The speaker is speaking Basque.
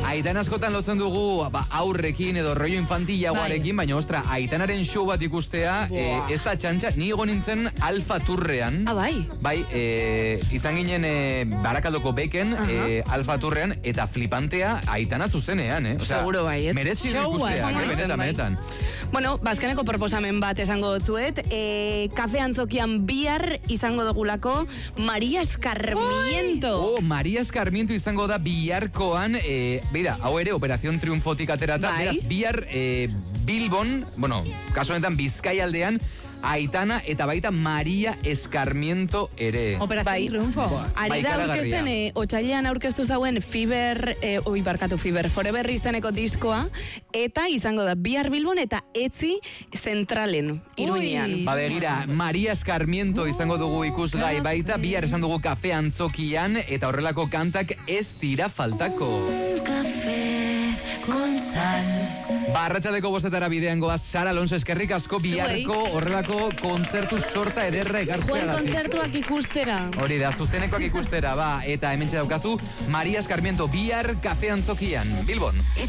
Aitan askotan lotzen dugu aurrekin edo rollo infantilagoarekin, baina ostra, Aitanaren show bat ikustea, ez da txantxa, ni egon nintzen Alfa Turrean. Bai, izan ginen Barakaldoko beken, Alfa Turrean, eta flipantea Aitana zuzenean, Seguro bai, merezi ikustea, benetan. Bueno, bazkeneko proposamen bat esango dutzuet, kafe antzokian bihar izango dugulako Maria Escarmiento. Maria Escarmiento izango da biharkoan, beira, hau ere, Operación Triunfotik aterata, beraz, bihar Bilbon, bueno, kasu honetan Bizkaialdean, Aitana eta baita Maria Escarmiento ere. Operación Triunfo. Ari da aurkezten, otsailean aurkeztu zauen Fiber Forever izeneko diskoa, eta izango da bihar Bilbon eta etzi zentralen, Iruñean. Begira, Maria Escarmiento izango dugu ikusgai baita, bihar esan dugu kafe antzokian, eta horrelako kantak ez dira faltako. Arratsaldeko 5:00 bidean goaz, Sara Alonso, eskerrik asko biharko horrelako kontzertu sorta ederra ekartzea. Joan kontzertuak ikustera. Hori da, zuzenekoak ikustera, eta hementxe daukazu Maria Escarmiento bihar kafe antzokian, Bilbon.